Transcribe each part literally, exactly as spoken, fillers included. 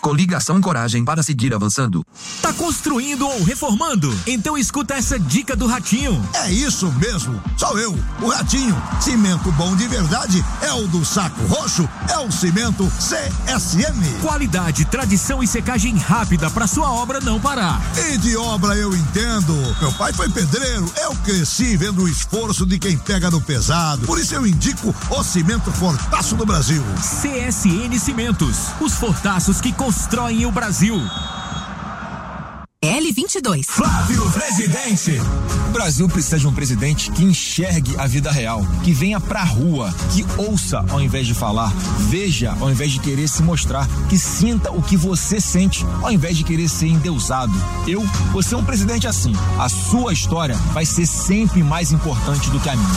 Coligação Coragem para seguir avançando. Tá construindo ou reformando? Então escuta essa dica do Ratinho. É isso mesmo, sou eu, o Ratinho. Cimento bom de verdade é o do Saco Roxo, é o Cimento C S M. Qualidade, tradição e secagem rápida para sua obra não parar. E de obra eu entendo. Meu pai foi pedreiro, eu cresci vendo o esforço de quem pega no pesado. Por isso eu indico o Cimento Fortaço do Brasil. C S N Cimentos, os fortaços que constroem o Brasil. L vinte e dois. Flávio Presidente. O Brasil precisa de um presidente que enxergue a vida real, que venha pra rua, que ouça ao invés de falar, veja ao invés de querer se mostrar, que sinta o que você sente ao invés de querer ser endeusado. Eu vou ser um presidente assim. A sua história vai ser sempre mais importante do que a minha.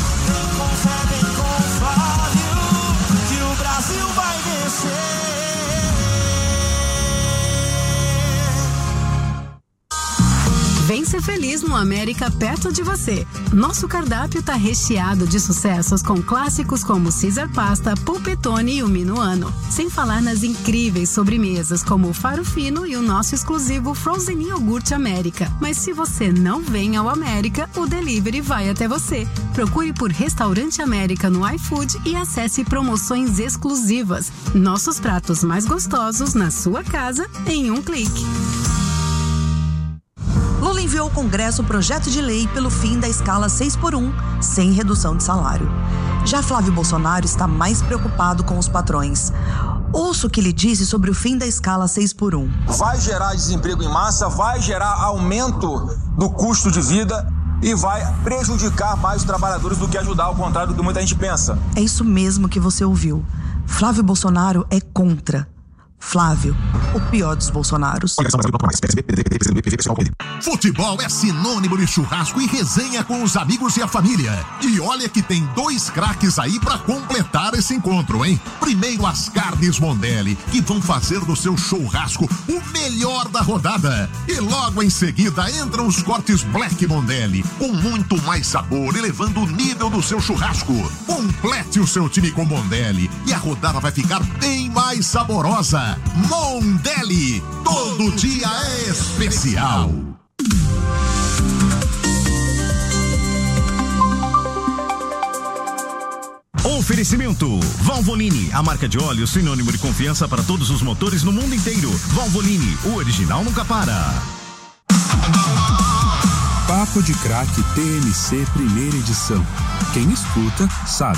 Que o Brasil vai vencer. Vem ser feliz no América perto de você. Nosso cardápio tá recheado de sucessos com clássicos como Caesar Pasta, Polpettone e o Minuano. Sem falar nas incríveis sobremesas como o Faro Fino e o nosso exclusivo Frozen Iogurte América. Mas se você não vem ao América, o delivery vai até você. Procure por Restaurante América no iFood e acesse promoções exclusivas. Nossos pratos mais gostosos na sua casa em um clique. Lula enviou ao Congresso o projeto de lei pelo fim da escala seis por um, sem redução de salário. Já Flávio Bolsonaro está mais preocupado com os patrões. Ouça o que ele disse sobre o fim da escala seis por um. Vai gerar desemprego em massa, vai gerar aumento do custo de vida e vai prejudicar mais os trabalhadores do que ajudar, ao contrário do que muita gente pensa. É isso mesmo que você ouviu. Flávio Bolsonaro é contra. Flávio, o pior dos Bolsonaros. Futebol é sinônimo de churrasco e resenha com os amigos e a família. E olha que tem dois craques aí pra completar esse encontro, hein? Primeiro as carnes Mondelli, que vão fazer do seu churrasco o melhor da rodada. E logo em seguida entram os cortes Black Mondelli, com muito mais sabor, elevando o nível do seu churrasco. Complete o seu time com Mondelli e a rodada vai ficar bem mais saborosa. Mondelli, todo dia é especial. Oferecimento Valvoline, a marca de óleo sinônimo de confiança para todos os motores no mundo inteiro. Valvoline, o original nunca para. Papo de Craque T M C primeira edição. Quem escuta sabe.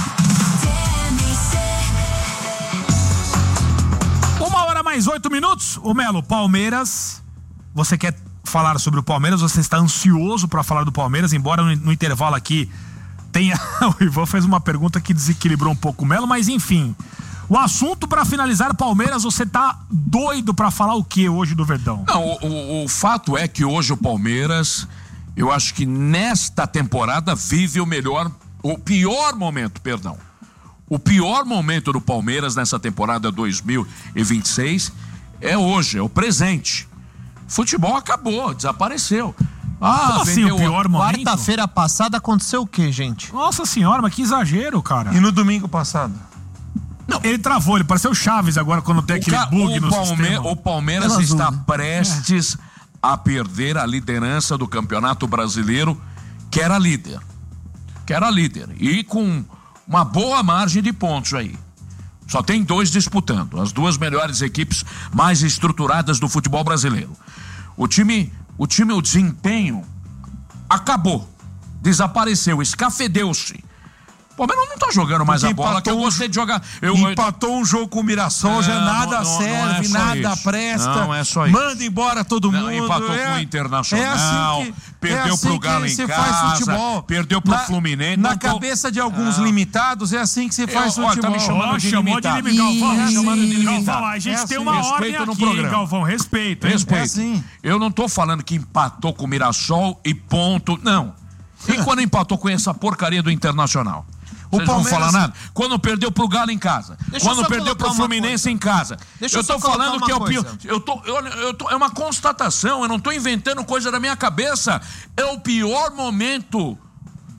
Uma hora mais oito minutos. O Melo, Palmeiras. Você quer falar sobre o Palmeiras? Você está ansioso para falar do Palmeiras, embora no, no intervalo aqui tenha... O Ivan fez uma pergunta que desequilibrou um pouco o Melo, mas enfim. O assunto para finalizar, Palmeiras, você tá doido para falar o que hoje do Verdão? Não, o, o, o fato é que hoje o Palmeiras, eu acho que nesta temporada vive o melhor, o pior momento, perdão. O pior momento do Palmeiras nessa temporada dois mil e vinte e seis é hoje, é o presente. Futebol acabou, desapareceu. Ah, como assim o pior momento? Quarta-feira passada aconteceu o quê, gente? Nossa senhora, mas que exagero, cara. E no domingo passado? Não, ele travou, ele pareceu Chaves agora quando tem aquele bug no Palme sistema. O Palmeiras está prestes é. a perder a liderança do Campeonato Brasileiro, que era líder. Que era líder. E com uma boa margem de pontos aí. Só tem dois disputando, as duas melhores equipes mais estruturadas do futebol brasileiro. O time, o time, o desempenho acabou, desapareceu, escafedeu-se. O Palmeiras não tá jogando mais a bola, que eu gostei de jogar. Eu, empatou um jogo com o Mirassol, é, já nada não, não, serve, não é nada isso. presta. Não é só isso. Manda embora todo não, mundo. Empatou é, com o Internacional, é assim que, perdeu é assim pro Galo em casa, faz futebol. Perdeu pro na, Fluminense. Na cabeça tô... de alguns ah. limitados, é assim que se faz eu, futebol. Ó, tá me chamando oh, de chamou limitado. de limitado. Galvão, é chamando de assim, limitado. Galvão, a gente é tem assim. uma Respeito ordem no aqui, programa. Galvão, respeito. Hein? Respeito. É assim. Eu não tô falando que empatou com o Mirassol e ponto, não. E quando empatou com essa porcaria do Internacional? Vocês não falam nada? Quando perdeu pro Galo em casa. Deixa quando perdeu pro Fluminense em casa. Deixa eu tô falando que é o pior. Eu tô, eu, eu tô, é uma constatação, eu não tô inventando coisa da minha cabeça. É o pior momento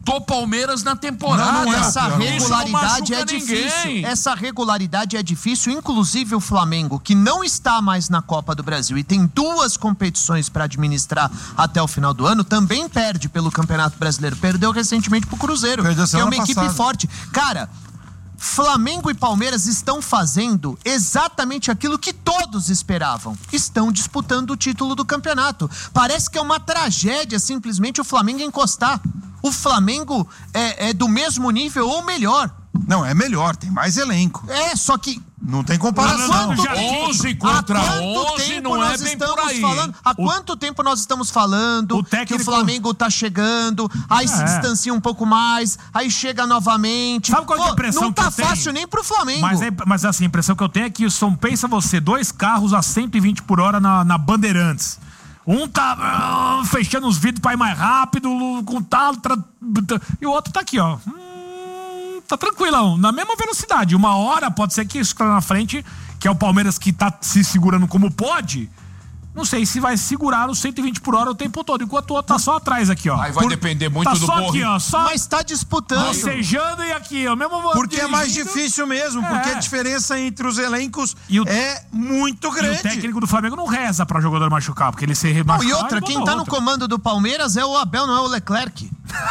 montou Palmeiras na temporada. Não, não é essa regularidade é ninguém. difícil. Essa regularidade é difícil. Inclusive o Flamengo, que não está mais na Copa do Brasil e tem duas competições para administrar até o final do ano, também perde pelo Campeonato Brasileiro. Perdeu recentemente pro Cruzeiro, que é uma equipe passada. forte. Cara, Flamengo e Palmeiras estão fazendo exatamente aquilo que todos esperavam. Estão disputando o título do campeonato. Parece que é uma tragédia simplesmente o Flamengo encostar. O Flamengo é, é do mesmo nível ou melhor. Não, é melhor, tem mais elenco. É, só que... Não tem comparação. onze contra onze não é bem por aí. Falando, há quanto tempo nós estamos falando o técnico... que o Flamengo tá chegando, aí é. se distancia um pouco mais, aí chega novamente. Sabe qual é a impressão Não tá que eu fácil tenho? nem pro Flamengo. Mas, é, mas assim, a impressão que eu tenho é que são, pensa você, dois carros a cento e vinte por hora na, na Bandeirantes. Um tá uh, fechando os vidros pra ir mais rápido, com tal, tra, tra, e o outro tá aqui, ó. Hum, tá tranquilão, na mesma velocidade. Uma hora pode ser que isso que tá na frente, que é o Palmeiras que tá se segurando como pode. Não sei se vai segurar os cento e vinte por hora o tempo todo, enquanto o outro tá só atrás aqui, ó. Aí vai Por... depender muito tá do só Borre. aqui, ó, só... Mas tá disputando. Bocejando e aqui, ó. Mesmo porque dirigindo... é mais difícil mesmo, é. porque a diferença entre os elencos o... é muito grande. E o técnico do Flamengo não reza pra jogador machucar, porque ele se Não, remachucar. e outra, quem tá no comando do Palmeiras é o Abel, não é o Leclerc.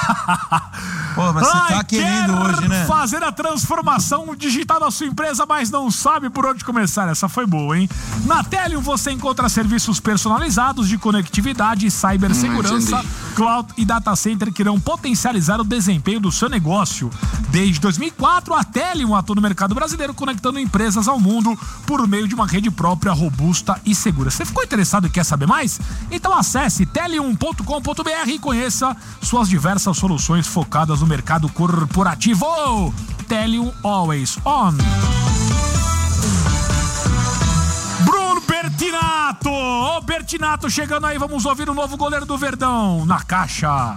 Pô, mas você Ai, tá querendo hoje, né? Fazer a transformação digital da sua empresa, mas não sabe por onde começar. Essa foi boa, hein? Na Telium você encontra serviços personalizados de conectividade, cibersegurança, hum, cloud e data center que irão potencializar o desempenho do seu negócio. Desde dois mil e quatro, a Telium atua no mercado brasileiro, conectando empresas ao mundo por meio de uma rede própria, robusta e segura. Você ficou interessado e quer saber mais? Então acesse telium ponto com ponto br e conheça suas diversas soluções focadas no mercado corporativo. Telium Always On. Bruno Bertinato! Ô Bertinato chegando aí, vamos ouvir o novo goleiro do Verdão na caixa.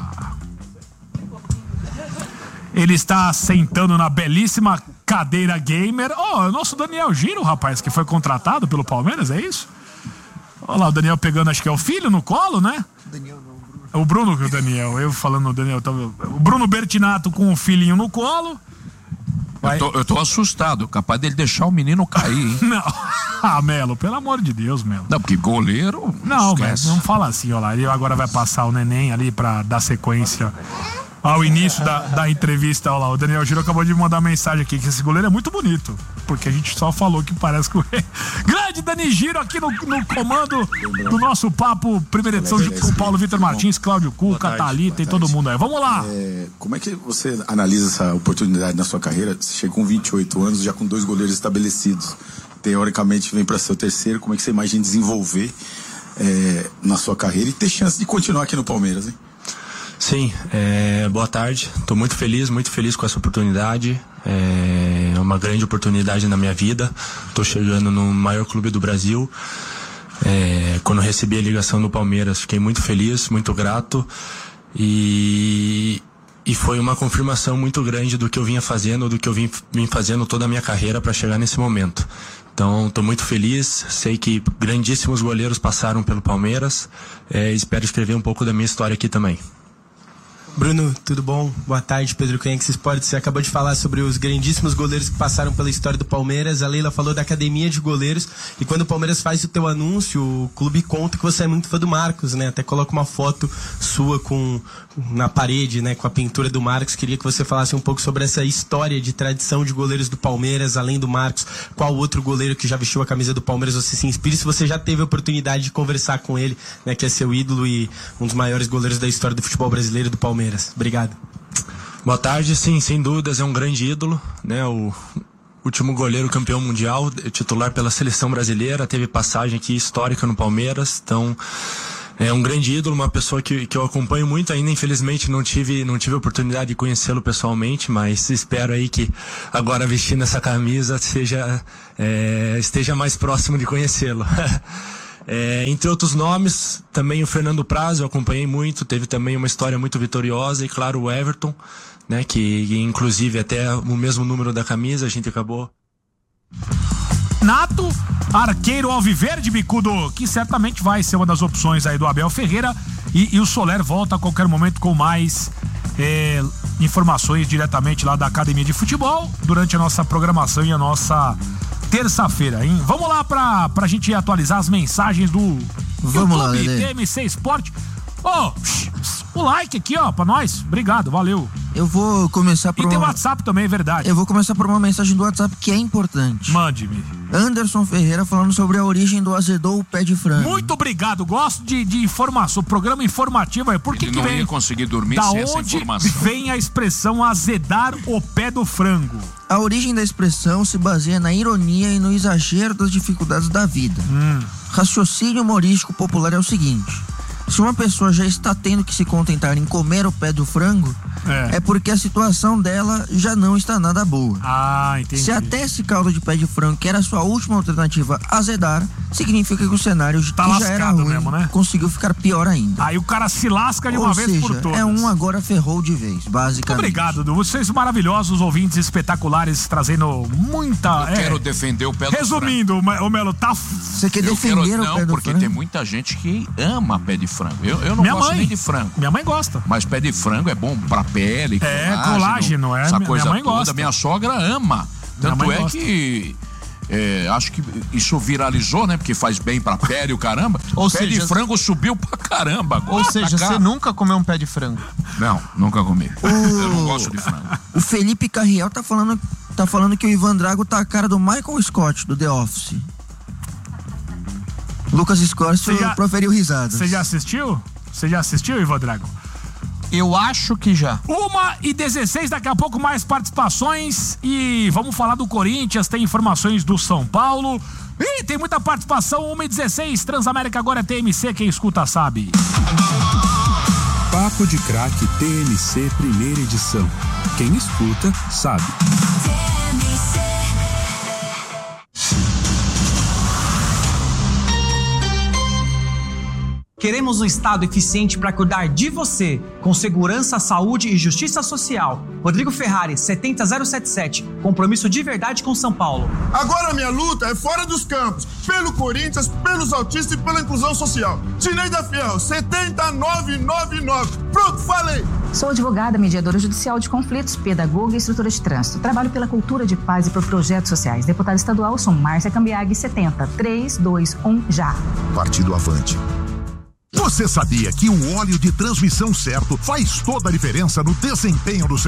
Ele está sentando na belíssima cadeira gamer. Ó, oh, o nosso Daniel Giro, rapaz, que foi contratado pelo Palmeiras, é isso? Olha lá, o Daniel pegando, acho que é o filho no colo, né? Daniel não. O Bruno que o Daniel, eu falando o Daniel, o Bruno Bertinato com o filhinho no colo. Eu tô, eu tô assustado, capaz dele deixar o menino cair, hein? Não, ah, Melo, pelo amor de Deus, Melo. Não, porque goleiro. Não, mas não fala assim, ó lá. Ele agora vai passar o neném ali pra dar sequência ao início da, da entrevista. Ó lá, o Daniel Giro acabou de mandar uma mensagem aqui que esse goleiro é muito bonito. Porque a gente só falou que parece com ele. Grande Dani Giro aqui no, no comando do nosso papo, primeira edição de, com Paulo Vitor Martins, Cláudio Cuca, Thalita e todo mundo aí. Vamos lá. É, como é que você analisa essa oportunidade na sua carreira? Você chega com vinte e oito anos, já com dois goleiros estabelecidos. Teoricamente vem para ser o terceiro. Como é que você imagina desenvolver é, na sua carreira e ter chance de continuar aqui no Palmeiras, hein? Sim, é, boa tarde. Estou muito feliz, muito feliz com essa oportunidade. É uma grande oportunidade na minha vida. Estou chegando no maior clube do Brasil. É, quando recebi a ligação do Palmeiras, fiquei muito feliz, muito grato. E, e foi uma confirmação muito grande do que eu vinha fazendo, do que eu vim, vim fazendo toda a minha carreira para chegar nesse momento. Então, estou muito feliz. Sei que grandíssimos goleiros passaram pelo Palmeiras. É, espero escrever um pouco da minha história aqui também. Bruno, tudo bom? Boa tarde, Pedro Kenx Sports. Você acabou de falar sobre os grandíssimos goleiros que passaram pela história do Palmeiras. A Leila falou da academia de goleiros. E quando o Palmeiras faz o teu anúncio, o clube conta que você é muito fã do Marcos, né? Até coloca uma foto sua com, na parede, né? Com a pintura do Marcos. Queria que você falasse um pouco sobre essa história de tradição de goleiros do Palmeiras, além do Marcos. Qual outro goleiro que já vestiu a camisa do Palmeiras você se inspira? Se você já teve a oportunidade de conversar com ele, né? Que é seu ídolo e um dos maiores goleiros da história do futebol brasileiro, do Palmeiras. Obrigado. Boa tarde, sim, sem dúvidas, é um grande ídolo, né? O último goleiro campeão mundial, titular pela seleção brasileira, teve passagem aqui histórica no Palmeiras, então é um grande ídolo, uma pessoa que, que eu acompanho muito ainda, infelizmente não tive, não tive a oportunidade de conhecê-lo pessoalmente, mas espero aí que agora vestindo essa camisa seja, é, esteja mais próximo de conhecê-lo. É, entre outros nomes, também o Fernando Praz, eu acompanhei muito, teve também uma história muito vitoriosa, e claro o Everton, né, que, que inclusive até o mesmo número da camisa a gente acabou. Nato, arqueiro alviverde, bicudo, que certamente vai ser uma das opções aí do Abel Ferreira, e, e o Soler volta a qualquer momento com mais é, informações diretamente lá da Academia de Futebol durante a nossa programação e a nossa terça-feira, hein? Vamos lá pra, pra gente atualizar as mensagens do Vamos YouTube, lá, T M C Esporte. Ô, oh, o like aqui, ó, pra nós. Obrigado, valeu. Eu vou começar por E tem o uma... WhatsApp também, é verdade. Eu vou começar por uma mensagem do WhatsApp que é importante. Mande-me. Anderson Ferreira falando sobre a origem do azedou pé de frango. Muito obrigado, gosto de, de informação, programa informativo aí. Por que Ele que não vem? ia conseguir dormir da sem essa onde informação. vem a expressão azedar o pé do frango? A origem da expressão se baseia na ironia e no exagero das dificuldades da vida. Hum. Raciocínio humorístico popular é o seguinte: se uma pessoa já está tendo que se contentar em comer o pé do frango, é, é porque a situação dela já não está nada boa. Ah, entendi. Se até esse caldo de pé de frango, que era a sua última alternativa, azedar, significa que o cenário tá que já era ruim mesmo, né? conseguiu ficar pior ainda. Aí o cara se lasca de Ou uma seja, vez por todas. é um agora ferrou de vez, basicamente. Muito obrigado, Du. Vocês maravilhosos, ouvintes espetaculares, trazendo muita... Eu é, quero defender o pé do Resumindo, o Melo, tá... Você quer eu defender quero, o não, pé do porque frango? tem muita gente que ama pé de frango. Eu, eu não Minha gosto mãe. nem de frango. Minha mãe gosta. Mas pé de frango é bom pra pele, É, colágeno, colágeno, é. essa Minha coisa mãe toda. gosta. Minha sogra ama. Tanto mãe é gosta. que... é, acho que isso viralizou, né? Porque faz bem pra pele o caramba. Ou o pé seja, de frango subiu pra caramba agora. Ou seja, tá você nunca comeu um pé de frango? Não, nunca comi. O... Eu não gosto de frango. O Felipe Carriel tá falando, tá falando que o Ivan Drago tá a cara do Michael Scott, do The Office. Lucas Scott já- proferiu risadas. Você já assistiu? Você já assistiu, Ivan Drago? Eu acho que já. Uma e dezesseis, daqui a pouco mais participações e vamos falar do Corinthians, tem informações do São Paulo. Ih, tem muita participação, uma e dezesseis, Transamérica agora é T M C, quem escuta sabe. Papo de Craque T M C primeira edição. Quem escuta sabe. Queremos um Estado eficiente para cuidar de você, com segurança, saúde e justiça social. Rodrigo Ferrari, setenta zero setenta e sete. Compromisso de verdade com São Paulo. Agora minha luta é fora dos campos, pelo Corinthians, pelos autistas e pela inclusão social. Tineida Fiel, setenta nove noventa e nove. Pronto, falei! Sou advogada, mediadora judicial de conflitos, pedagoga e instrutora de trânsito. Trabalho pela cultura de paz e por projetos sociais. Deputada estadual, sou Márcia Cambiag, setenta, três dois um, já. Partido Avante. Você sabia que o óleo de transmissão certo faz toda a diferença no desempenho do seu